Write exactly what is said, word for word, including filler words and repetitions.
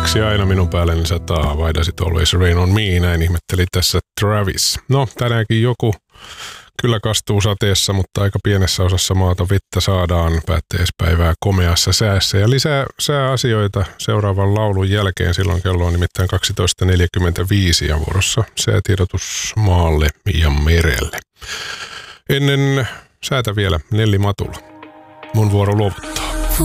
Kaksi aina minun päälleni sataa, why does it always rain on me, näin ihmetteli tässä Travis. No, tänäänkin joku kyllä kastuu sateessa, mutta aika pienessä osassa maata vettä saadaan päätteispäivää komeassa säässä. Ja lisää sääasioita seuraavan laulun jälkeen, silloin kello on nimittäin kaksitoista neljäkymmentäviisi ja vuorossa säätiedotus maalle ja merelle. Ennen säätä vielä Nelli Matula. Mun vuoro luovuttaa.